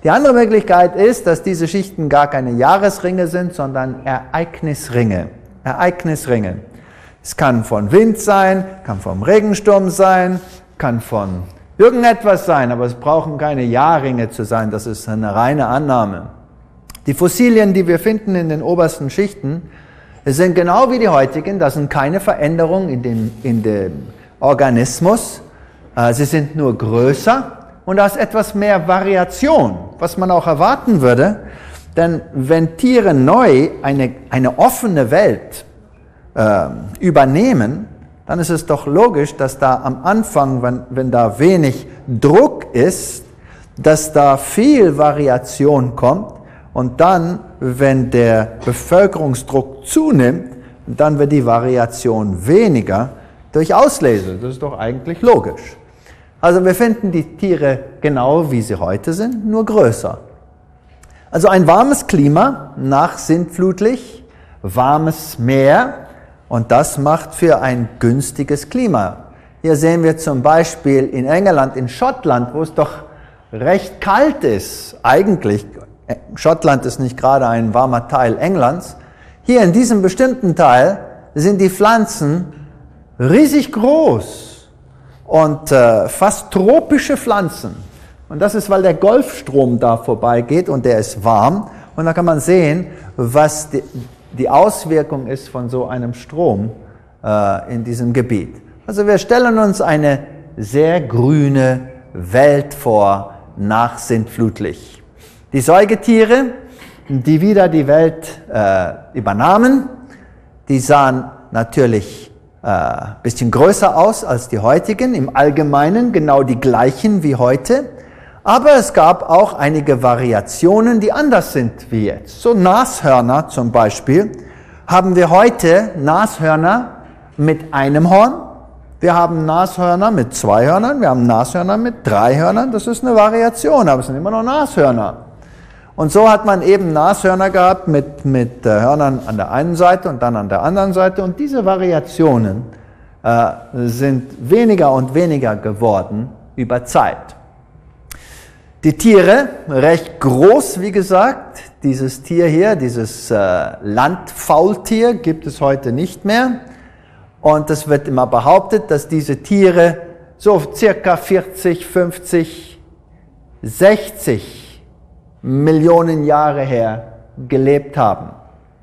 Die andere Möglichkeit ist, dass diese Schichten gar keine Jahresringe sind, sondern Ereignisringe. Ereignisringe. Es kann von Wind sein, kann vom Regensturm sein, kann von irgendetwas sein, aber es brauchen keine Jahrringe zu sein, das ist eine reine Annahme. Die Fossilien, die wir finden in den obersten Schichten, sind genau wie die heutigen, da sind keine Veränderungen in dem Organismus, sie sind nur größer und da ist etwas mehr Variation, was man auch erwarten würde, denn wenn Tiere neu eine offene Welt übernehmen, dann ist es doch logisch, dass da am Anfang, wenn da wenig Druck ist, dass da viel Variation kommt und dann, wenn der Bevölkerungsdruck zunimmt, dann wird die Variation weniger durch Auslese. Das ist doch eigentlich logisch. Also wir finden die Tiere genau wie sie heute sind, nur größer. Also ein warmes Klima, nachsintflutlich, warmes Meer, und das macht für ein günstiges Klima. Hier sehen wir zum Beispiel in England, in Schottland, wo es doch recht kalt ist. Eigentlich, Schottland ist nicht gerade ein warmer Teil Englands. Hier in diesem bestimmten Teil sind die Pflanzen riesig groß und fast tropische Pflanzen. Und das ist, weil der Golfstrom da vorbeigeht und der ist warm. Und da kann man sehen, was die Auswirkung ist von so einem Strom in diesem Gebiet. Also wir stellen uns eine sehr grüne Welt vor, nachsintflutlich. Die Säugetiere, die wieder die Welt übernahmen, die sahen natürlich ein bisschen größer aus als die heutigen, im Allgemeinen genau die gleichen wie heute. Aber es gab auch einige Variationen, die anders sind wie jetzt. So Nashörner zum Beispiel. Haben wir heute Nashörner mit einem Horn. Wir haben Nashörner mit 2 Hörnern. Wir haben Nashörner mit 3 Hörnern. Das ist eine Variation, aber es sind immer noch Nashörner. Und so hat man eben Nashörner gehabt mit Hörnern an der einen Seite und dann an der anderen Seite. Und diese Variationen sind weniger und weniger geworden über Zeit. Die Tiere, recht groß, wie gesagt, dieses Tier hier, dieses Landfaultier gibt es heute nicht mehr. Und es wird immer behauptet, dass diese Tiere so circa 40, 50, 60 Millionen Jahre her gelebt haben.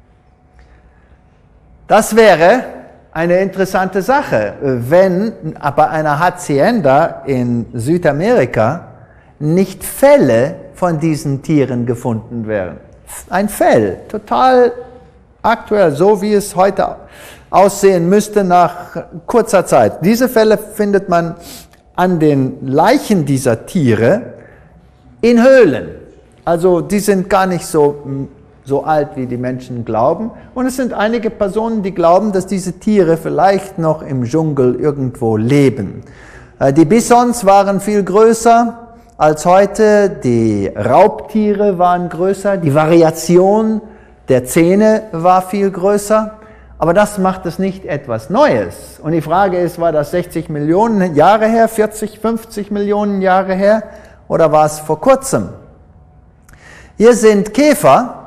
Das wäre eine interessante Sache, wenn bei einer Hacienda in Südamerika nicht Felle von diesen Tieren gefunden werden. Ein Fell, total aktuell, so wie es heute aussehen müsste nach kurzer Zeit. Diese Felle findet man an den Leichen dieser Tiere in Höhlen. Also die sind gar nicht so alt, wie die Menschen glauben. Und es sind einige Personen, die glauben, dass diese Tiere vielleicht noch im Dschungel irgendwo leben. Die Bisons waren viel größer als heute, die Raubtiere waren größer, die Variation der Zähne war viel größer, aber das macht es nicht etwas Neues. Und die Frage ist, war das 60 Millionen Jahre her, 40, 50 Millionen Jahre her oder war es vor kurzem? Hier sind Käfer,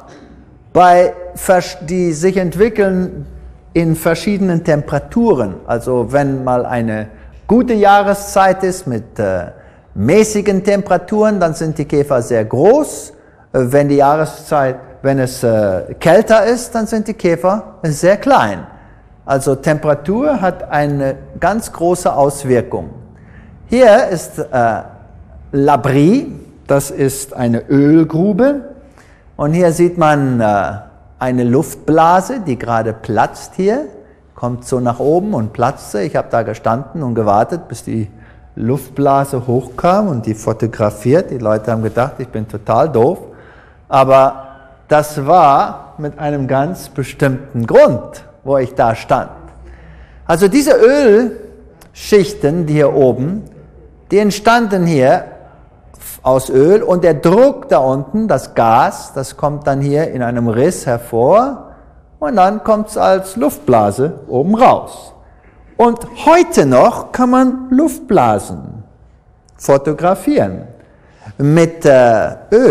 die sich entwickeln in verschiedenen Temperaturen. Also wenn mal eine gute Jahreszeit ist mit mäßigen Temperaturen, dann sind die Käfer sehr groß. Wenn es kälter ist, dann sind die Käfer sehr klein. Also Temperatur hat eine ganz große Auswirkung. Hier ist L'Abri, das ist eine Ölgrube. Und hier sieht man eine Luftblase, die gerade platzt hier. Kommt so nach oben und platzte. Ich habe da gestanden und gewartet, bis die Luftblase hochkam und die fotografiert. Die Leute haben gedacht, ich bin total doof. Aber das war mit einem ganz bestimmten Grund, wo ich da stand. Also diese Ölschichten, die hier oben, die entstanden hier aus Öl und der Druck da unten, das Gas, das kommt dann hier in einem Riss hervor und dann kommt es als Luftblase oben raus. Und heute noch kann man Luftblasen fotografieren mit Öl.